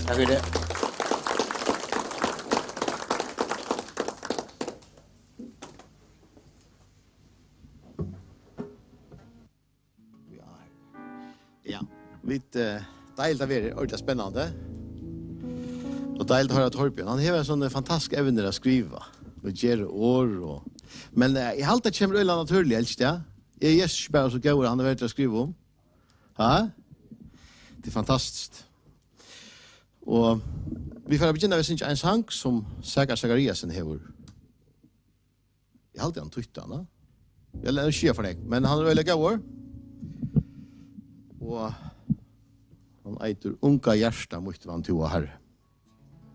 Takk for det. Ja, vi deilt av er ordentlig spennende. Og deilt å høre Torbjørn. Han har en sånn fantastisk evner å skrive. Og gjøre år. Men jeg har alltid kommet øyne naturlig, helst, ja. Jeg er ikke bare så gøy han har vært å skrive om. Ja? Det er fantastisk. Og vi får begynne med en sang som Saga Zachariasen hever. Jeg har alltid han tøyt han, da. Jeg lærer ikke for deg, men han er veldig gøy. Og han eitur unga hjärsta mot van to herre.